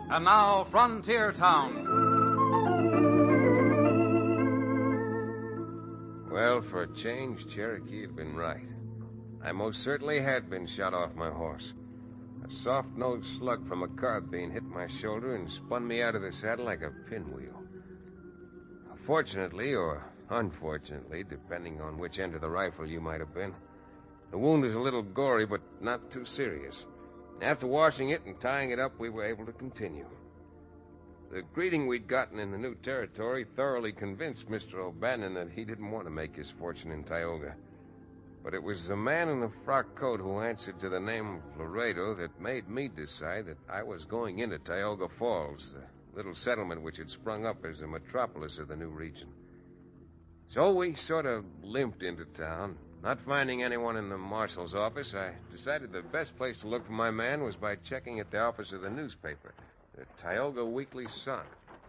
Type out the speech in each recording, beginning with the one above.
And now, Frontier Town. Well, for a change, Cherokee had been right. I most certainly had been shot off my horse. A soft-nosed slug from a carbine hit my shoulder and spun me out of the saddle like a pinwheel. Fortunately, or unfortunately, depending on which end of the rifle you might have been, the wound was a little gory, but not too serious. After washing it and tying it up, we were able to continue. The greeting we'd gotten in the new territory thoroughly convinced Mr. O'Bannon that he didn't want to make his fortune in Tioga. But it was the man in the frock coat who answered to the name of Laredo that made me decide that I was going into Tioga Falls, the little settlement which had sprung up as the metropolis of the new region. So we sort of limped into town. Not finding anyone in the marshal's office, I decided the best place to look for my man was by checking at the office of the newspaper, the Tioga Weekly Sun.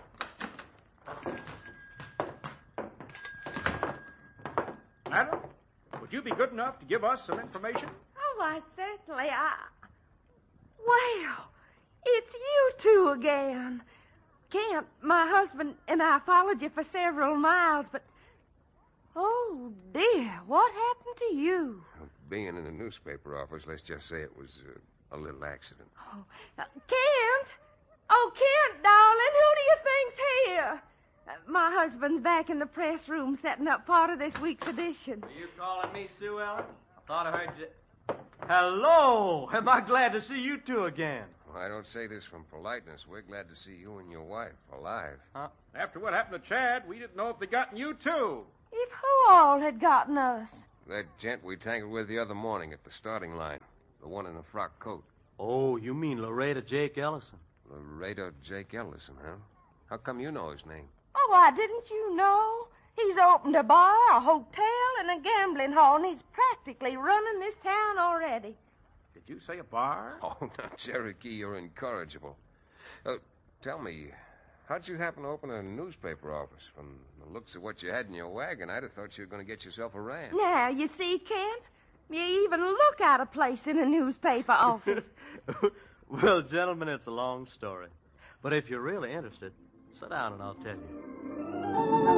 Madam, would you be good enough to give us some information? Oh, why, certainly. Well, it's you two again. Kent, my husband and I followed you for several miles, but... Oh, dear, what happened to you? Being in the newspaper office, let's just say it was a little accident. Oh, Kent! Oh, Kent, darling, who do you think's here? My husband's back in the press room setting up part of this week's edition. Are you calling me, Sue Ellen? I thought I heard you... Hello! Am I glad to see you two again? Well, I don't say this from politeness. We're glad to see you and your wife alive. Huh? After what happened to Chad, we didn't know if they'd gotten you, too. If who all had gotten us? That gent we tangled with the other morning at the starting line. The one in the frock coat. Oh, you mean Laredo Jake Ellison? Laredo Jake Ellison, huh? How come you know his name? Oh, why, didn't you know? He's opened a bar, a hotel, and a gambling hall, and he's practically running this town already. Did you say a bar? Oh, now, Cherokee, you're incorrigible. Tell me, how'd you happen to open a newspaper office? From the looks of what you had in your wagon, I'd have thought you were going to get yourself a ranch. Now, you see, Kent, you even look out of place in a newspaper office. Well, gentlemen, it's a long story. But if you're really interested, sit down and I'll tell you.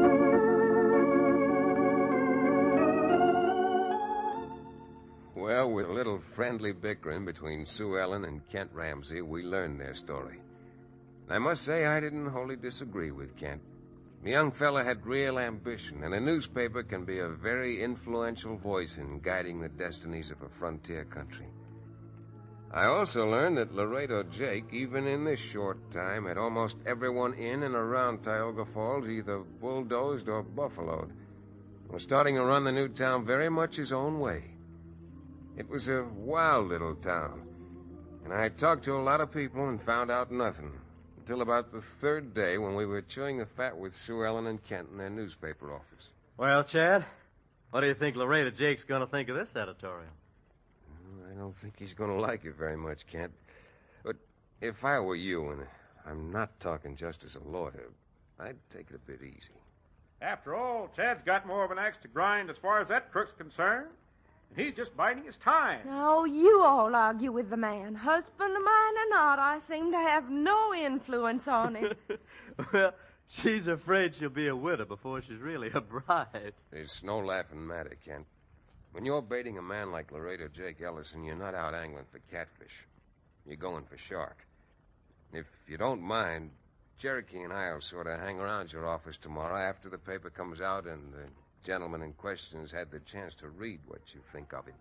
Well, with a little friendly bickering between Sue Ellen and Kent Ramsey, we learned their story. I must say I didn't wholly disagree with Kent. The young fella had real ambition, and a newspaper can be a very influential voice in guiding the destinies of a frontier country. I also learned that Laredo Jake, even in this short time, had almost everyone in and around Tioga Falls either bulldozed or buffaloed, and was starting to run the new town very much his own way. It was a wild little town, and I talked to a lot of people and found out nothing until about the third day when we were chewing the fat with Sue Ellen and Kent in their newspaper office. Well, Chad, what do you think Laredo Jake's going to think of this editorial? I don't think he's going to like it very much, Kent. But if I were you, and I'm not talking just as a lawyer, I'd take it a bit easy. After all, Chad's got more of an axe to grind as far as that crook's concerned. And he's just biding his time. Oh, you all argue with the man. Husband of mine or not, I seem to have no influence on him. Well, she's afraid she'll be a widow before she's really a bride. It's no laughing matter, Kent. When you're baiting a man like Laredo Jake Ellison, you're not out angling for catfish. You're going for shark. If you don't mind, Cherokee and I will sort of hang around your office tomorrow after the paper comes out and the gentleman in question has had the chance to read what you think of him.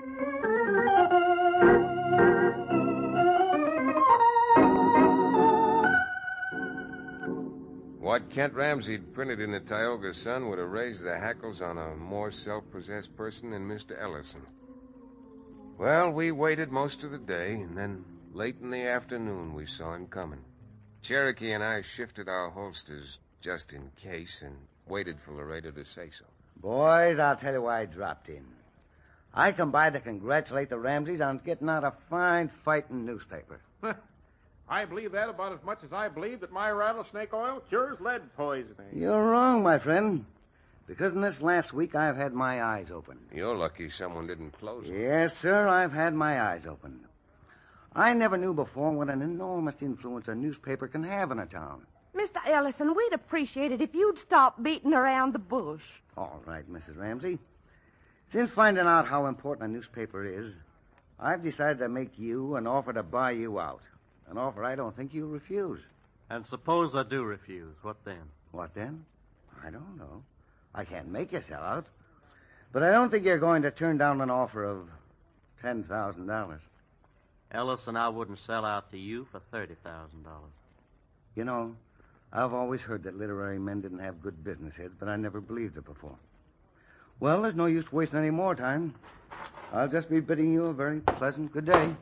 What Kent Ramsey printed in the Tioga Sun would have raised the hackles on a more self-possessed person than Mr. Ellison. Well, we waited most of the day, and then late in the afternoon we saw him coming. Cherokee and I shifted our holsters just in case and waited for Laredo to say so. Boys, I'll tell you why I dropped in. I come by to congratulate the Ramseys on getting out a fine fighting newspaper. I believe that about as much as I believe that my rattlesnake oil cures lead poisoning. You're wrong, my friend. Because in this last week, I've had my eyes opened. You're lucky someone didn't close it. Yes, sir, I've had my eyes opened. I never knew before what an enormous influence a newspaper can have in a town. Mr. Ellison, we'd appreciate it if you'd stop beating around the bush. All right, Mrs. Ramsey. Since finding out how important a newspaper is, I've decided to make you an offer to buy you out. An offer I don't think you'll refuse. And suppose I do refuse. What then? What then? I don't know. I can't make you sell out. But I don't think you're going to turn down an offer of $10,000. Ellison, I wouldn't sell out to you for $30,000. You know, I've always heard that literary men didn't have good business heads, but I never believed it before. Well, there's no use wasting any more time. I'll just be bidding you a very pleasant good day.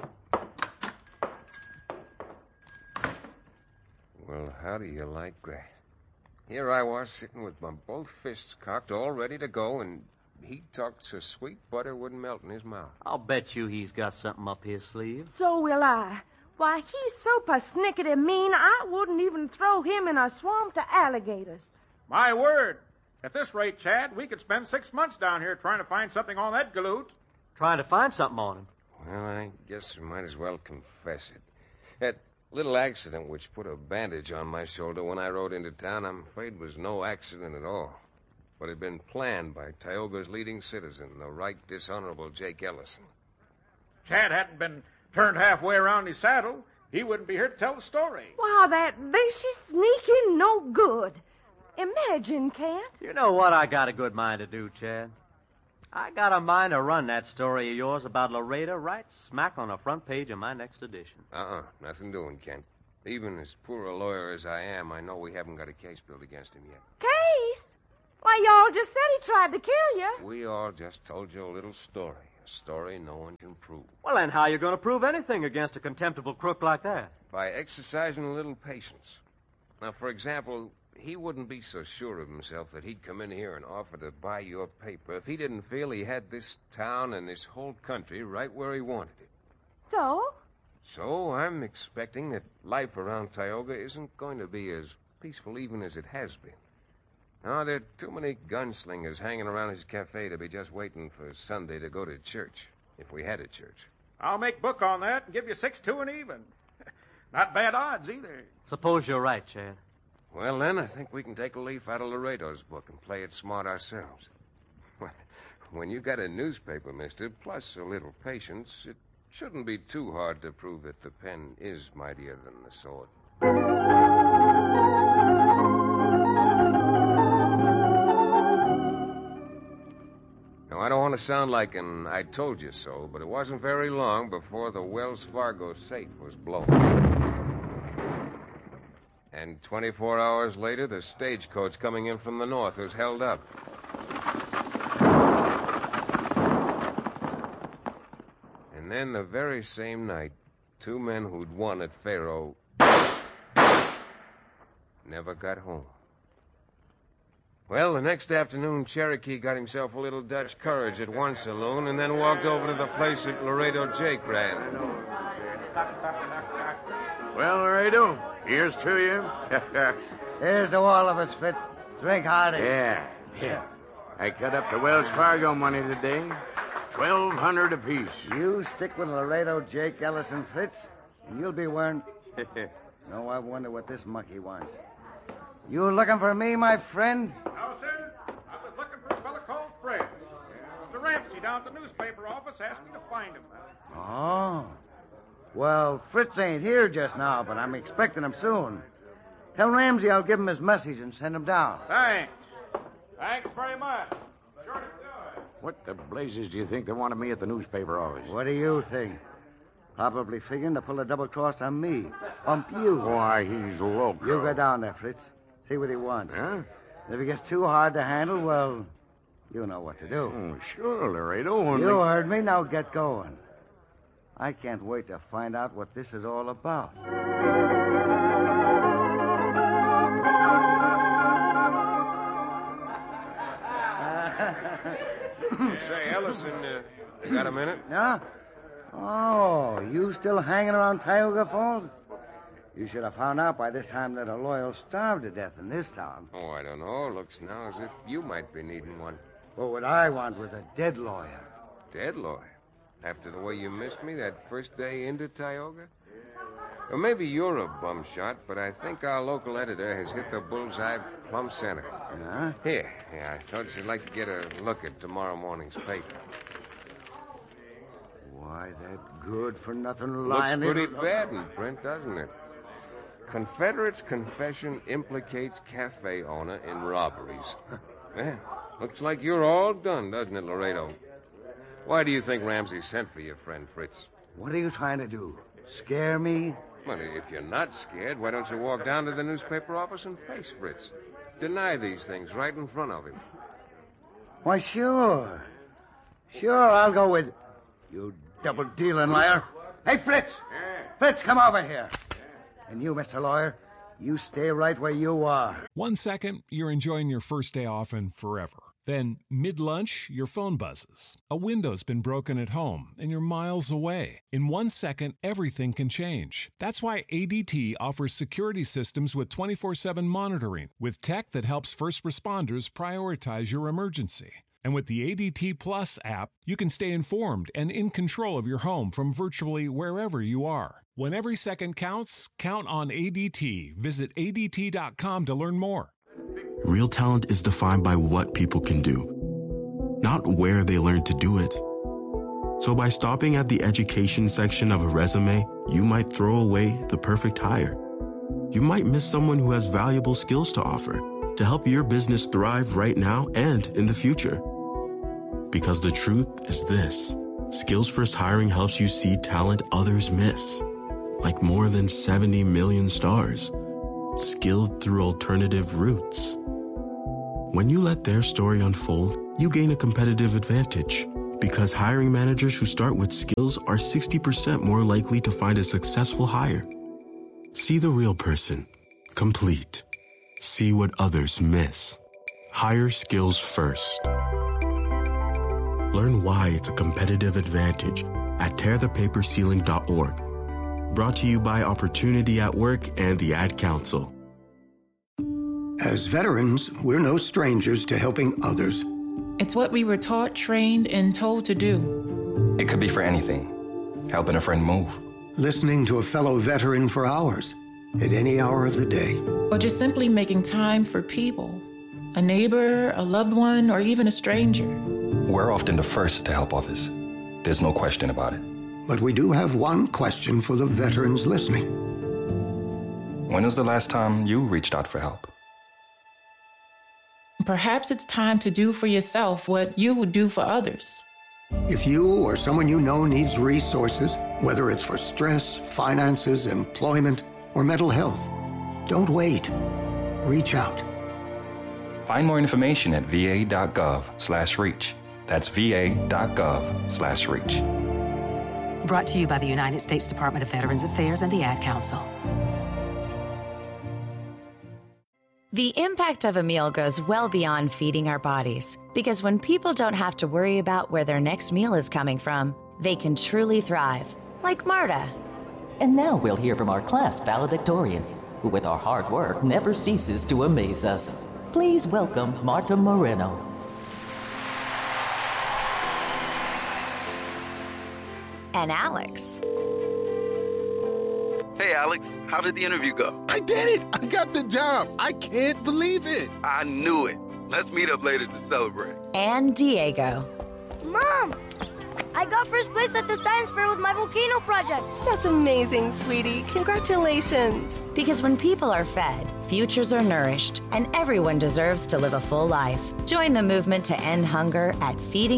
Well, how do you like that? Here I was sitting with my both fists cocked, all ready to go, and he talked so sweet butter wouldn't melt in his mouth. I'll bet you he's got something up his sleeve. So will I. Why, he's so persnickety mean, I wouldn't even throw him in a swamp to alligators. My word. At this rate, Chad, we could spend 6 months down here trying to find something on that galoot. Trying to find something on him. Well, I guess we might as well confess it. That little accident which put a bandage on my shoulder when I rode into town, I'm afraid was no accident at all. But had been planned by Tioga's leading citizen, the right dishonorable Jake Ellison. Chad hadn't been turned halfway around his saddle, he wouldn't be here to tell the story. Wow, that vicious, sneaking, no good. Imagine, Kent. You know what I got a good mind to do, Chad? I got a mind to run that story of yours about Laredo right smack on the front page of my next edition. Nothing doing, Kent. Even as poor a lawyer as I am, I know we haven't got a case built against him yet. Case? Why, y'all just said he tried to kill you. We all just told you a little story. A story no one can prove. Well, then how are you going to prove anything against a contemptible crook like that? By exercising a little patience. Now, for example, he wouldn't be so sure of himself that he'd come in here and offer to buy your paper if he didn't feel he had this town and this whole country right where he wanted it. So? So I'm expecting that life around Tioga isn't going to be as peaceful even as it has been. No, there are too many gunslingers hanging around his cafe to be just waiting for Sunday to go to church, if we had a church. I'll make book on that and give you 6-2 and even. Not bad odds either. Suppose you're right, Chad. Well, then, I think we can take a leaf out of Laredo's book and play it smart ourselves. When you got a newspaper, mister, plus a little patience, it shouldn't be too hard to prove that the pen is mightier than the sword. Now, I don't want to sound like an I told you so, but it wasn't very long before the Wells Fargo safe was blown. And 24 hours later, the stagecoach coming in from the north was held up. And then the very same night, 2 men who'd won at Faro never got home. Well, the next afternoon, Cherokee got himself a little Dutch courage at one saloon and then walked over to the place that Laredo Jake ran. Well, Laredo, here's to you. Here's to all of us, Fitz. Drink hearty. Yeah. I cut up the Wells Fargo money today. $1,200 apiece. You stick with Laredo Jake Ellison, Fitz, and you'll be wearing... No, I wonder what this monkey wants. You looking for me, my friend? No, sir. I was looking for a fellow called Fred. Mr. Ramsey down at the newspaper office asked me to find him. Oh. Well, Fritz ain't here just now, but I'm expecting him soon. Tell Ramsey I'll give him his message and send him down. Thanks. Thanks very much. Sure to do it. What the blazes do you think they wanted me at the newspaper office? What do you think? Probably figuring to pull a double cross on me. Bump you. Why, he's loco. You go down there, Fritz. See what he wants. Huh? If he gets too hard to handle, well, you know what to do. Oh, sure, Laredo. Only... You heard me. Now get going. I can't wait to find out what this is all about. Say, Ellison, you got a minute? Yeah? Oh, you still hanging around Tioga Falls? You should have found out by this time that a lawyer'll starve to death in this town. Oh, I don't know. Looks now as if you might be needing one. Well, what I want was a dead lawyer. Dead lawyer? After the way you missed me that first day into Tioga? Or maybe you're a bum shot, but I think our local editor has hit the bullseye plumb center. Huh? Here, I thought you'd like to get a look at tomorrow morning's paper. Why, that good-for-nothing Looks lying... pretty bad in print, doesn't it? Confederate's confession implicates cafe owner in robberies. Well, looks like you're all done, doesn't it, Laredo? Why do you think Ramsey sent for your friend Fritz? What are you trying to do? Scare me? Well, if you're not scared, why don't you walk down to the newspaper office and face Fritz? Deny these things right in front of him. Why, sure. Sure, I'll go with... You double-dealing liar. Hey, Fritz! Fritz, come over here. And you, Mr. Lawyer, you stay right where you are. 1 second, you're enjoying your first day off and forever. Then, mid-lunch, your phone buzzes. A window's been broken at home, and you're miles away. In 1 second, everything can change. That's why ADT offers security systems with 24/7 monitoring, with tech that helps first responders prioritize your emergency. And with the ADT Plus app, you can stay informed and in control of your home from virtually wherever you are. When every second counts, count on ADT. Visit ADT.com to learn more. Real talent is defined by what people can do, not where they learn to do it. So by stopping at the education section of a resume, you might throw away the perfect hire. You might miss someone who has valuable skills to offer to help your business thrive right now and in the future. Because the truth is this: Skills First Hiring helps you see talent others miss, like more than 70 million stars, skilled through alternative routes. When you let their story unfold, you gain a competitive advantage, because hiring managers who start with skills are 60% more likely to find a successful hire. See the real person, complete. See what others miss. Hire skills first. Learn why it's a competitive advantage at tearthepaperceiling.org. Brought to you by Opportunity at Work and the Ad Council. As veterans, we're no strangers to helping others. It's what we were taught, trained, and told to do. It could be for anything. Helping a friend move. Listening to a fellow veteran for hours, at any hour of the day. Or just simply making time for people. A neighbor, a loved one, or even a stranger. We're often the first to help others. There's no question about it. But we do have one question for the veterans listening. When was the last time you reached out for help? Perhaps it's time to do for yourself what you would do for others. If you or someone you know needs resources, whether it's for stress, finances, employment, or mental health, don't wait. Reach out. Find more information at va.gov/reach. That's va.gov/reach. Brought to you by the United States Department of Veterans Affairs and the Ad Council. The impact of a meal goes well beyond feeding our bodies, because when people don't have to worry about where their next meal is coming from, they can truly thrive, like Marta. And now we'll hear from our class valedictorian, who with our hard work never ceases to amaze us. Please welcome Marta Moreno. And Alex. Hey, Alex, how did the interview go? I did it! I got the job! I can't believe it! I knew it. Let's meet up later to celebrate. And Diego. Mom! I got first place at the science fair with my volcano project. That's amazing, sweetie. Congratulations. Because when people are fed, futures are nourished, and everyone deserves to live a full life. Join the movement to end hunger at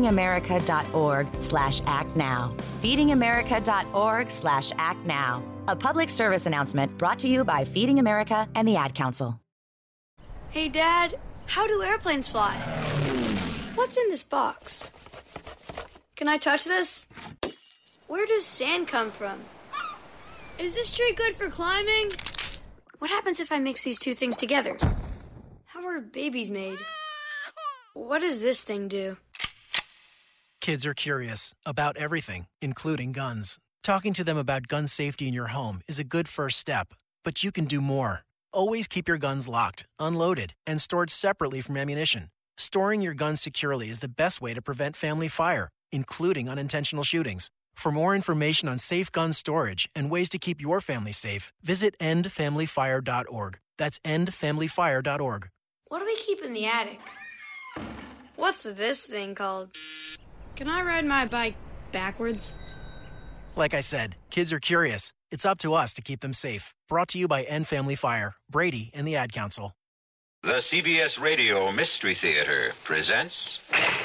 feedingamerica.org/actnow. feedingamerica.org/actnow. A public service announcement brought to you by Feeding America and the Ad Council. Hey, Dad, how do airplanes fly? What's in this box? Can I touch this? Where does sand come from? Is this tree good for climbing? What happens if I mix these two things together? How are babies made? What does this thing do? Kids are curious about everything, including guns. Talking to them about gun safety in your home is a good first step, but you can do more. Always keep your guns locked, unloaded, and stored separately from ammunition. Storing your guns securely is the best way to prevent family fire. including unintentional shootings. For more information on safe gun storage and ways to keep your family safe, visit endfamilyfire.org. That's endfamilyfire.org. What do we keep in the attic? What's this thing called? Can I ride my bike backwards? Like I said, kids are curious. It's up to us to keep them safe. Brought to you by End Family Fire, Brady, and the Ad Council. The CBS Radio Mystery Theater presents